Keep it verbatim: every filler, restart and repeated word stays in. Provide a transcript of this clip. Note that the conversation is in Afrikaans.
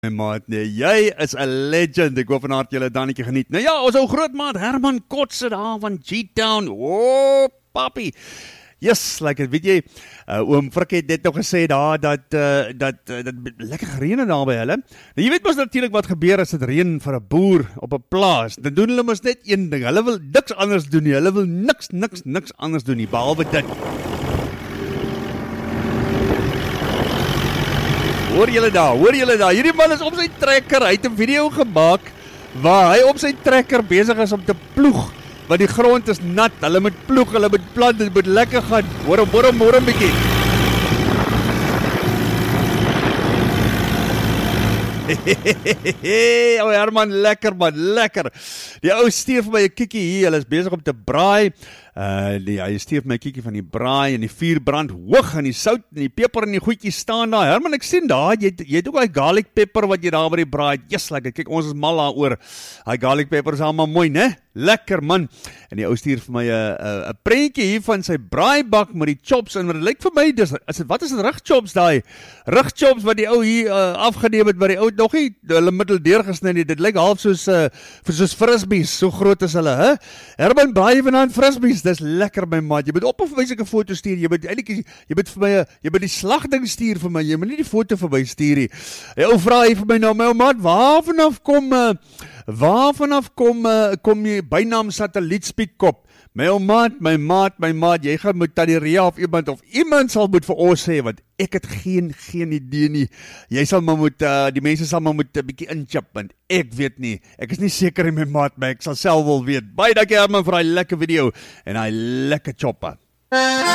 My maat, nee, jy is 'n legend. Ek hoop van harte julle Dannetjie geniet. Nou ja, ons ou groot maat Herman Kotse daar van G-Town. O, papi. Yes, like weet jy, uh, oom Frik het net nog gesê daar dat uh, dat uh, dat lekker gereën daar by hulle. Nou jy weet mos natuurlik wat gebeur as dit reën vir 'n boer op 'n plaas. Dan doen hulle mos net een ding. Hulle wil niks anders doen nie. Hulle wil niks niks niks anders doen nie behalwe dit. Hoor julle daar, hoor julle daar, hierdie man is op sy trekker, hy het 'n video gemaak waar hy op sy trekker besig is om te ploeg, want die grond is nat, hulle moet ploeg, hulle moet plant, dit moet lekker gaan, hoor hom, hoor hom, hoor hom bietjie. O Herman, lekker man, lekker. Die ou stuur vir my 'n kikkie hier, hulle is besig om te braai. Uh, die, hy stuur vir my 'n kikkie van die braai en die vuur brand hoog en die sout en die peper en die goedjies staan daar. Herman, ek sien daar, jy, jy het ook daai garlic pepper wat jy daar by die braai. Yes, lekker. Kyk, ons is mal daaroor. Daai garlic pepper is almal mooi, né? Lekker man. En die ou stuur vir my 'n 'n 'n prentjie hier van sy braaibak met die chops en dit lyk vir my dis is dit wat is dit rugchops daai? Rugchops wat die ou hier uh, afgeneem het, maar die ou nog nie hulle middel deurgesny nie. Dit lyk half soos uh, soos frisbees, so groot is hulle, hè? Herman braai vanaand frisbees. Dis lekker my maat. Jy moet op of wys ek 'n foto stuur. Jy moet eintlik jy moet vir my jy moet die slagding stuur vir my. Jy moet nie die foto vir my stuur nie. Die ou vra hy vir my nou, my maat, waar vanaf kom uh, waar vanaf kom uh, kom jy bynaam satellietspietkop? My ou maat, my maat, my maat, jy gaan moet Tannie Ria of iemand of iemand sal moet vir ons sê, want ek het geen geen idee nie. Jy sal maar moet uh, die mense sal maar moet 'n bietjie inchip, want ek weet nie. Ek is nie seker in my maat, maar ek sal self wel weet. Baie dankie Herman vir daai lekker video en daai lekker chopper.